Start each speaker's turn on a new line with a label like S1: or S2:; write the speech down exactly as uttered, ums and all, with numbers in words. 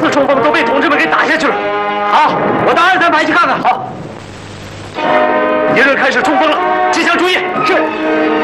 S1: 四冲锋都被同志们给打下去了。好，我到二三排去看看。好，敌人开始冲锋了，机枪注意。是。